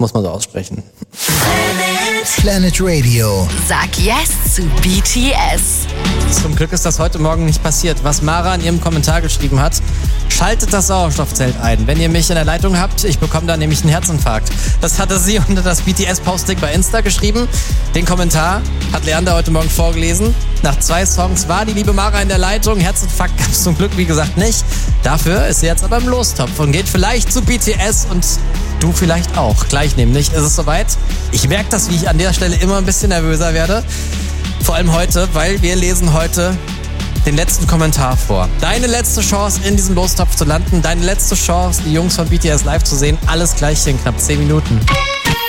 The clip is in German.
muss man so aussprechen. Planet Radio. Sag yes zu BTS. Zum Glück ist das heute Morgen nicht passiert. Was Mara in ihrem Kommentar geschrieben hat: Schaltet das Sauerstoffzelt ein, wenn ihr mich in der Leitung habt. Ich bekomme da nämlich einen Herzinfarkt. Das hatte sie unter das BTS-Posting bei Insta geschrieben. Den Kommentar hat Leander heute Morgen vorgelesen. Nach 2 Songs war die liebe Mara in der Leitung. Herzinfarkt gab es zum Glück, wie gesagt, nicht. Dafür ist sie jetzt aber im Lostopf und geht vielleicht zu BTS und du vielleicht auch. Gleich nämlich ist es soweit. Ich merke das, wie ich an der Stelle immer ein bisschen nervöser werde. Vor allem heute, weil wir lesen heute den letzten Kommentar vor. Deine letzte Chance, in diesem Lostopf zu landen. Deine letzte Chance, die Jungs von BTS live zu sehen. Alles gleich in knapp 10 Minuten.